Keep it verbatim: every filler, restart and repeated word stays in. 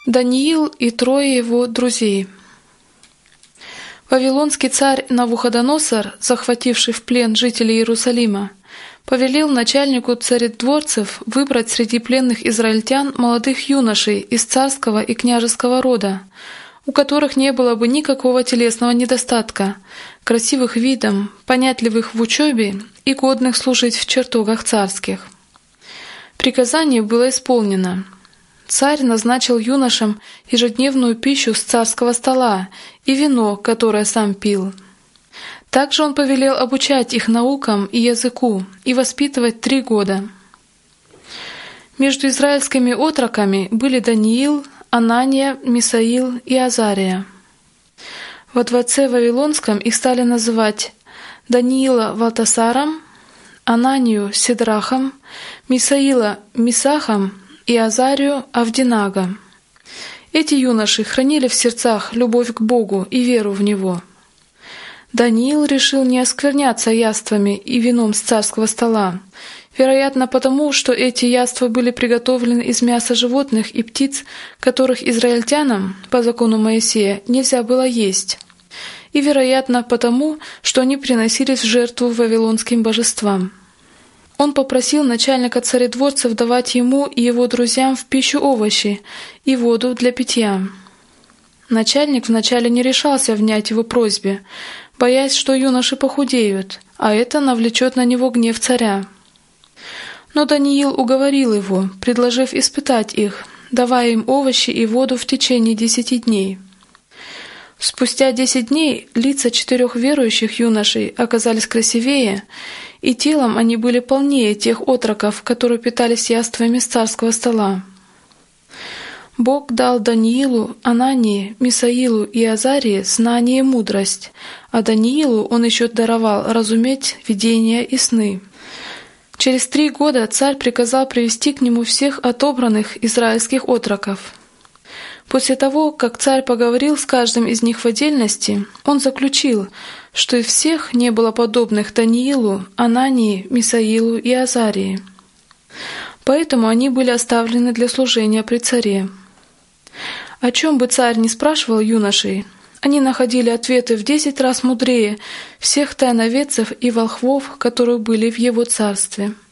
Даниил и трое его друзей. Вавилонский царь Навуходоносор, захвативший в плен жителей Иерусалима, повелел начальнику царедворцев выбрать среди пленных израильтян молодых юношей из царского и княжеского рода, у которых не было бы никакого телесного недостатка, красивых видом, понятливых в учебе и годных служить в чертогах царских. Приказание было исполнено. Царь назначил юношам ежедневную пищу с царского стола и вино, которое сам пил. Также он повелел обучать их наукам и языку и воспитывать три года. Между израильскими отроками были Даниил, Анания, Мисаил и Азария. Во дворце Вавилонском их стали называть Даниила Валтасаром, Ананию Сидрахом, Мисаила Мисахом и Азарию Авдинага. Эти юноши хранили в сердцах любовь к Богу и веру в Него. Даниил решил не оскверняться яствами и вином с царского стола, вероятно потому, что эти яства были приготовлены из мяса животных и птиц, которых израильтянам, по закону Моисея, нельзя было есть, и, вероятно, потому, что они приносились в жертву вавилонским божествам. Он попросил начальника царедворцев давать ему и его друзьям в пищу овощи и воду для питья. Начальник вначале не решался внять его просьбе, боясь, что юноши похудеют, а это навлечет на него гнев царя. Но Даниил уговорил его, предложив испытать их, давая им овощи и воду в течение десяти дней. Спустя десять дней лица четырех верующих юношей оказались красивее, и телом они были полнее тех отроков, которые питались яствами с царского стола. Бог дал Даниилу, Анании, Мисаилу и Азарии знание и мудрость, а Даниилу он еще даровал разуметь видения и сны. Через три года царь приказал привести к нему всех отобранных израильских отроков. После того, как царь поговорил с каждым из них в отдельности, он заключил, что из всех не было подобных Даниилу, Анании, Мисаилу и Азарии. Поэтому они были оставлены для служения при царе. О чем бы царь ни спрашивал юношей, они находили ответы в десять раз мудрее всех тайноведцев и волхвов, которые были в его царстве.